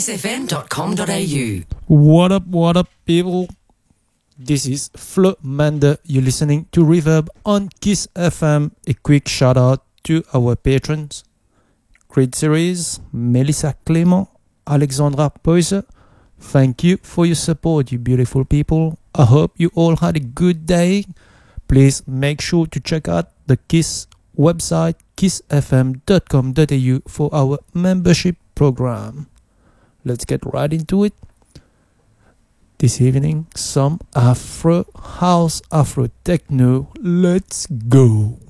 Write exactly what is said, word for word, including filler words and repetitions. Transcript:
kiss f m dot com dot a u. What up, what up, people? This is Flo Manda. You're listening to Reverb on Kiss F M. A quick shout out to our patrons: Great Series, Melissa Clément, Alexandra Poise. Thank you for your support, you beautiful people. I hope you all had a good day. Please make sure to check out the Kiss website, kiss f m dot com dot a u, for our membership program. Let's get right into it. This evening, some Afro House, Afro Techno. Let's go.